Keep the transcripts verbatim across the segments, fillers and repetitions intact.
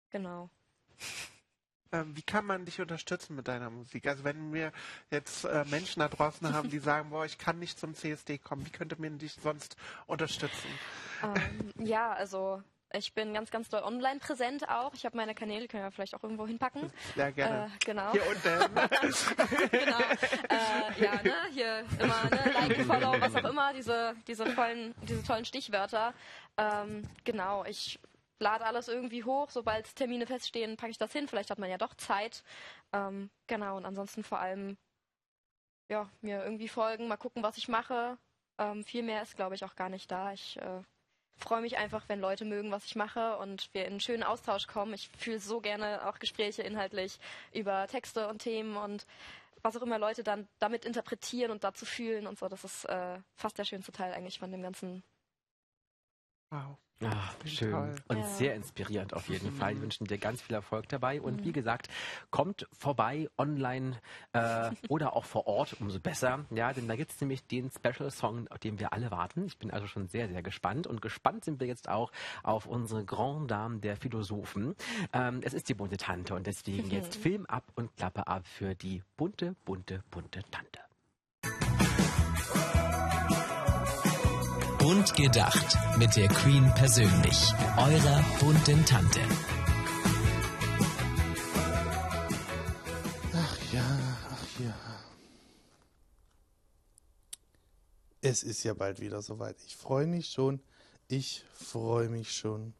genau. Ähm, wie kann man dich unterstützen mit deiner Musik? Also wenn wir jetzt äh, Menschen da draußen haben, die sagen, boah, ich kann nicht zum C S D kommen, wie könnte man dich sonst unterstützen? Ähm, ja, also ich bin ganz, ganz doll online präsent auch. Ich habe meine Kanäle, können wir vielleicht auch irgendwo hinpacken. Ja, gerne. Äh, genau. Hier unten. Genau. Äh, ja, ne, hier immer, ne, like, follow, was auch immer, diese, diese tollen, diese tollen Stichwörter. Ähm, genau, ich lade alles irgendwie hoch. Sobald Termine feststehen, packe ich das hin. Vielleicht hat man ja doch Zeit. Ähm, genau, und ansonsten vor allem, ja, mir irgendwie folgen, mal gucken, was ich mache. Ähm, viel mehr ist, glaube ich, auch gar nicht da. Ich äh, freue mich einfach, wenn Leute mögen, was ich mache und wir in einen schönen Austausch kommen. Ich fühle so gerne auch Gespräche inhaltlich über Texte und Themen und was auch immer Leute dann damit interpretieren und dazu fühlen und so. Das ist äh, fast der schönste Teil eigentlich von dem ganzen. Wow. Ah, schön. Toll. Und Ja. sehr inspirierend auf jeden Mhm. Fall. Wir wünschen dir ganz viel Erfolg dabei. Und Mhm. wie gesagt, kommt vorbei online äh, oder auch vor Ort, umso besser. Ja, denn da gibt es nämlich den Special Song, auf den wir alle warten. Ich bin also schon sehr, sehr gespannt. Und gespannt sind wir jetzt auch auf unsere Grand Dame der Philosophen. Ähm, es ist die bunte Tante und deswegen Mhm. jetzt Film ab und Klappe ab für die bunte, bunte, bunte Tante. Bunt gedacht mit der Queen persönlich, eurer bunten Tante. Ach ja, ach ja. Es ist ja bald wieder soweit. Ich freue mich schon. Ich freue mich schon.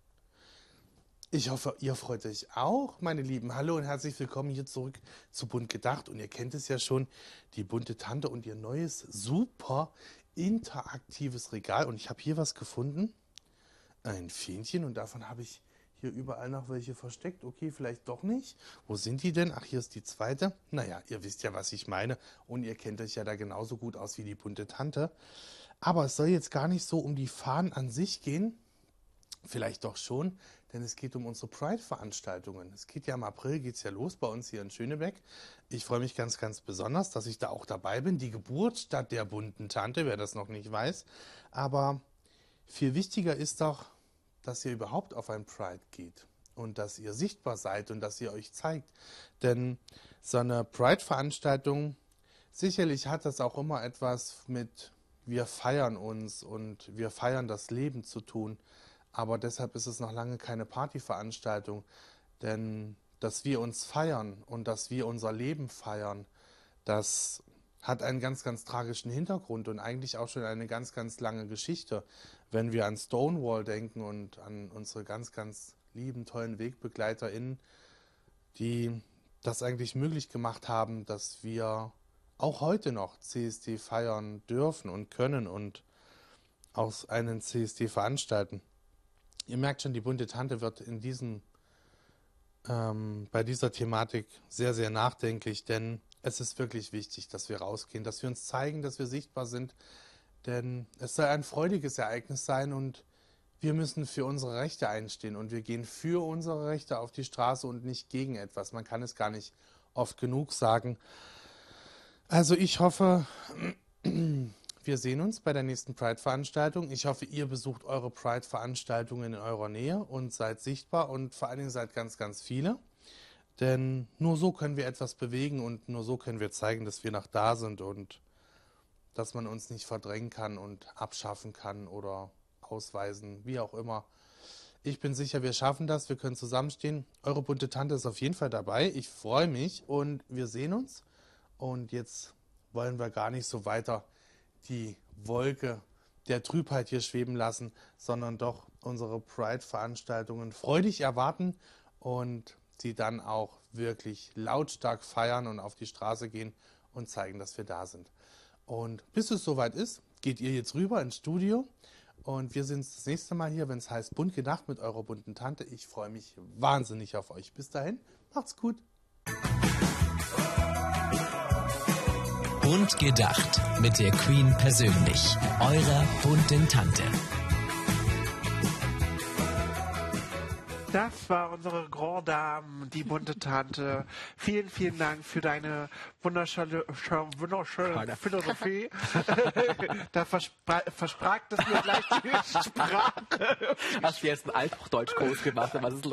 Ich hoffe, ihr freut euch auch, meine Lieben. Hallo und herzlich willkommen hier zurück zu Bunt gedacht. Und ihr kennt es ja schon, die bunte Tante und ihr neues, super interaktives Regal. Und ich habe hier was gefunden. Ein Fähnchen und davon habe ich hier überall noch welche versteckt. Okay, vielleicht doch nicht. Wo sind die denn? Ach, hier ist die zweite. Naja, ihr wisst ja, was ich meine. Und ihr kennt euch ja da genauso gut aus wie die bunte Tante. Aber es soll jetzt gar nicht so um die Fahnen an sich gehen. Vielleicht doch schon, denn es geht um unsere Pride-Veranstaltungen. Es geht ja im April, geht es ja los bei uns hier in Schönebeck. Ich freue mich ganz, ganz besonders, dass ich da auch dabei bin. Die Geburtsstadt der bunten Tante, wer das noch nicht weiß. Aber viel wichtiger ist doch, dass ihr überhaupt auf ein Pride geht und dass ihr sichtbar seid und dass ihr euch zeigt. Denn so eine Pride-Veranstaltung, sicherlich hat das auch immer etwas mit wir feiern uns und wir feiern das Leben zu tun. Aber deshalb ist es noch lange keine Partyveranstaltung, denn dass wir uns feiern und dass wir unser Leben feiern, das hat einen ganz, ganz tragischen Hintergrund und eigentlich auch schon eine ganz, ganz lange Geschichte. Wenn wir an Stonewall denken und an unsere ganz, ganz lieben, tollen WegbegleiterInnen, die das eigentlich möglich gemacht haben, dass wir auch heute noch C S D feiern dürfen und können und auch einen C S D veranstalten. Ihr merkt schon, die bunte Tante wird in diesem, ähm, bei dieser Thematik sehr, sehr nachdenklich, denn es ist wirklich wichtig, dass wir rausgehen, dass wir uns zeigen, dass wir sichtbar sind, denn es soll ein freudiges Ereignis sein und wir müssen für unsere Rechte einstehen und wir gehen für unsere Rechte auf die Straße und nicht gegen etwas. Man kann es gar nicht oft genug sagen. Also ich hoffe, wir sehen uns bei der nächsten Pride-Veranstaltung. Ich hoffe, ihr besucht eure Pride-Veranstaltungen in eurer Nähe und seid sichtbar und vor allen Dingen seid ganz, ganz viele. Denn nur so können wir etwas bewegen und nur so können wir zeigen, dass wir noch da sind und dass man uns nicht verdrängen kann und abschaffen kann oder ausweisen, wie auch immer. Ich bin sicher, wir schaffen das, wir können zusammenstehen. Eure bunte Tante ist auf jeden Fall dabei. Ich freue mich und wir sehen uns. Und jetzt wollen wir gar nicht so weiter die Wolke der Trübheit hier schweben lassen, sondern doch unsere Pride-Veranstaltungen freudig erwarten und sie dann auch wirklich lautstark feiern und auf die Straße gehen und zeigen, dass wir da sind. Und bis es soweit ist, geht ihr jetzt rüber ins Studio und wir sind das nächste Mal hier, wenn es heißt Bunt gedacht mit eurer bunten Tante. Ich freue mich wahnsinnig auf euch. Bis dahin, macht's gut. Bunt gedacht mit der Queen persönlich, eurer bunten Tante. Das war unsere Grand Dame, die bunte Tante. Vielen, vielen Dank für deine wunderschöne, wunderschöne Philosophie. Da verspra versprach es mir gleich die Sprache. Hast du jetzt einen Althochdeutsch-Kurs gemacht? Was ist